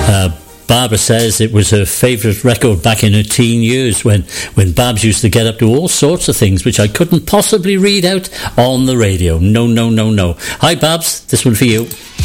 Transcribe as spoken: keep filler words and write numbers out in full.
Uh, Barbara says it was her favourite record back in her teen years when, when Babs used to get up to all sorts of things which I couldn't possibly read out on the radio. No, no, no, no. Hi, Babs. This one for you.